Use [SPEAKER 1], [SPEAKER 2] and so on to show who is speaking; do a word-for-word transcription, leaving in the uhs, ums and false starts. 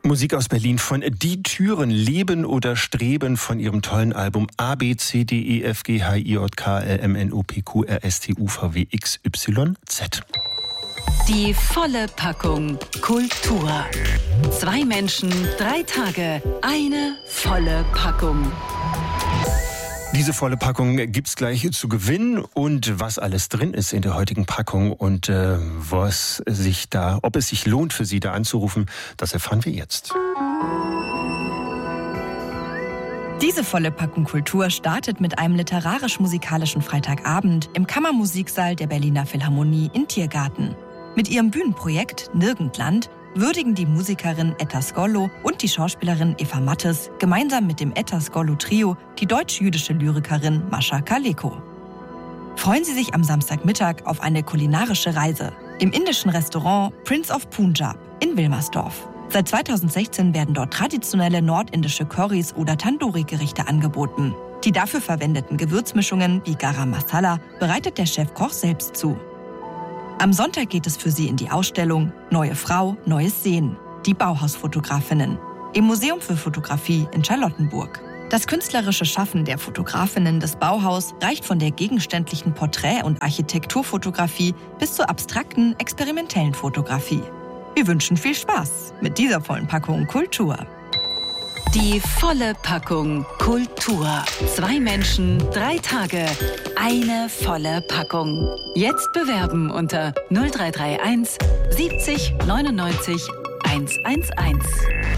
[SPEAKER 1] Musik aus Berlin von Die Türen, Leben oder Streben von ihrem tollen Album A, B, C, D, E, F, G, H, I, J, K, L, M, N, O, P, Q, R, S, T, U, V, W, X, Y, Z.
[SPEAKER 2] Die volle Packung Kultur. Zwei Menschen, drei Tage, eine volle Packung.
[SPEAKER 1] Diese volle Packung gibt's gleich zu gewinnen, und was alles drin ist in der heutigen Packung und äh, was sich da, ob es sich lohnt für Sie da anzurufen, das erfahren wir jetzt.
[SPEAKER 3] Diese volle Packung Kultur startet mit einem literarisch-musikalischen Freitagabend im Kammermusiksaal der Berliner Philharmonie in Tiergarten. Mit ihrem Bühnenprojekt Nirgendland würdigen die Musikerin Etta Skollo und die Schauspielerin Eva Mattes gemeinsam mit dem Etta Skollo Trio die deutsch-jüdische Lyrikerin Mascha Kaleko. Freuen Sie sich am Samstagmittag auf eine kulinarische Reise im indischen Restaurant Prince of Punjab in Wilmersdorf. Seit zweitausendsechzehn werden dort traditionelle nordindische Currys oder Tandoori-Gerichte angeboten. Die dafür verwendeten Gewürzmischungen wie Garam Masala bereitet der Chefkoch selbst zu. Am Sonntag geht es für Sie in die Ausstellung Neue Frau, Neues Sehen, die Bauhausfotografinnen, im Museum für Fotografie in Charlottenburg. Das künstlerische Schaffen der Fotografinnen des Bauhaus reicht von der gegenständlichen Porträt- und Architekturfotografie bis zur abstrakten, experimentellen Fotografie. Wir wünschen viel Spaß mit dieser vollen Packung Kultur.
[SPEAKER 2] Die volle Packung Kultur. Zwei Menschen, drei Tage, eine volle Packung. Jetzt bewerben unter null drei drei eins siebzig neunundneunzig hundertelf.